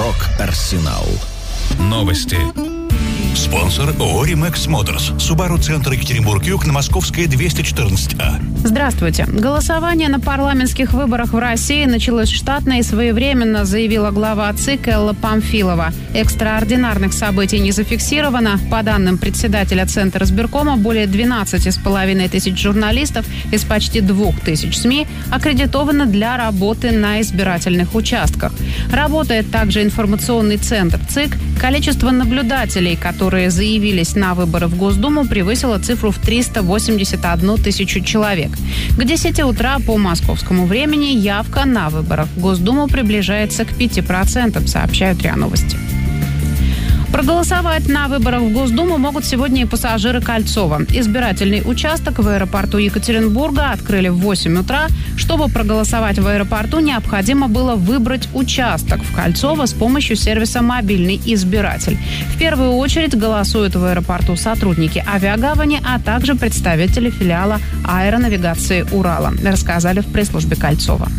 Рок-Арсенал. Новости. Спонсор ООО «Римэкс Моторс». Subaru Центр Екатеринбург-Юг на Московской 214А. Здравствуйте. Голосование на парламентских выборах в России началось штатно и своевременно, заявила глава ЦИК Элла Памфилова. Экстраординарных событий не зафиксировано. По данным председателя Центра избиркома, более 12,5 тысяч журналистов из почти 2000 СМИ аккредитованы для работы на избирательных участках. Работает также информационный центр ЦИК. Количество наблюдателей, которые заявились на выборы в Госдуму, превысило цифру в 381 тысячу человек. К 10 утра по московскому времени явка на выборах в Госдуму приближается к 5%, сообщают РИА Новости. Проголосовать на выборах в Госдуму могут сегодня и пассажиры Кольцова. Избирательный участок в аэропорту Екатеринбурга открыли в 8 утра. Чтобы проголосовать в аэропорту, необходимо было выбрать участок в Кольцово с помощью сервиса «Мобильный избиратель». В первую очередь голосуют в аэропорту сотрудники авиагавани, а также представители филиала аэронавигации «Урала», рассказали в пресс-службе Кольцова.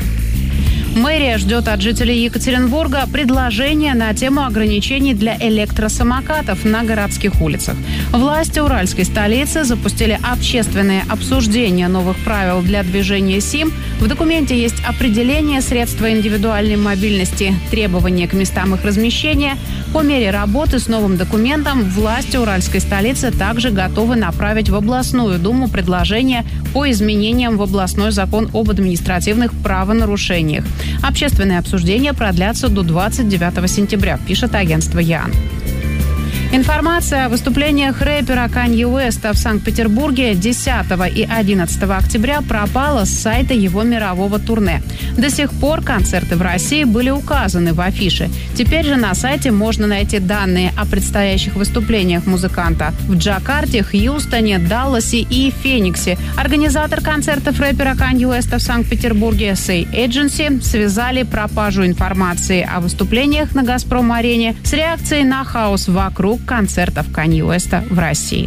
Мэрия ждет от жителей Екатеринбурга предложения на тему ограничений для электросамокатов на городских улицах. Власти уральской столицы запустили общественное обсуждение новых правил для движения СИМ. В документе есть определение средства индивидуальной мобильности, требования к местам их размещения. По мере работы с новым документом власти уральской столицы также готовы направить в областную думу предложения по изменениям в областной закон об административных правонарушениях. Общественные обсуждения продлятся до 29 сентября, пишет агентство ЯН. Информация о выступлениях рэпера Канье Уэста в Санкт-Петербурге 10 и 11 октября пропала с сайта его мирового турне. До сих пор концерты в России были указаны в афише. Теперь же на сайте можно найти данные о предстоящих выступлениях музыканта в Джакарте, Хьюстоне, Далласе и Фениксе. Организатор концертов рэпера Канье Уэста в Санкт-Петербурге Say Agency связали пропажу информации о выступлениях на «Газпром-арене» с реакцией на хаос вокруг концертов Канье Уэста в России.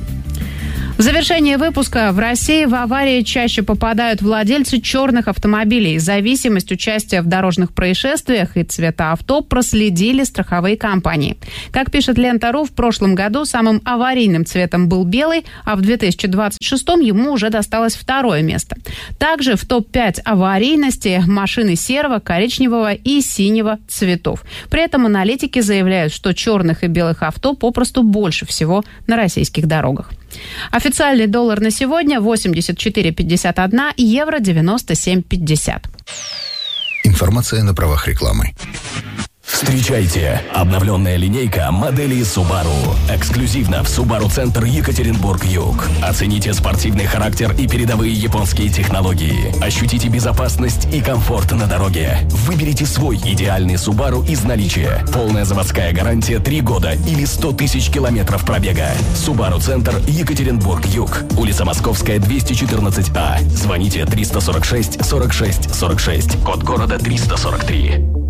В завершение выпуска: в России в аварии чаще попадают владельцы черных автомобилей. Зависимость участия в дорожных происшествиях и цвета авто проследили страховые компании. Как пишет Лента.ру, в прошлом году самым аварийным цветом был белый, а в 2026 ему уже досталось второе место. Также в топ-5 аварийности машины серого, коричневого и синего цветов. При этом аналитики заявляют, что черных и белых авто попросту больше всего на российских дорогах. Официальный доллар на сегодня 84,51, евро 97,50. Информация на правах рекламы. Встречайте! Обновленная линейка моделей Subaru. Эксклюзивно в Subaru Центр Екатеринбург-Юг. Оцените спортивный характер и передовые японские технологии. Ощутите безопасность и комфорт на дороге. Выберите свой идеальный Subaru из наличия. Полная заводская гарантия 3 года или 100 тысяч километров пробега. Subaru Центр Екатеринбург-Юг. Улица Московская, 214А. Звоните 346 46 46. Код города 343.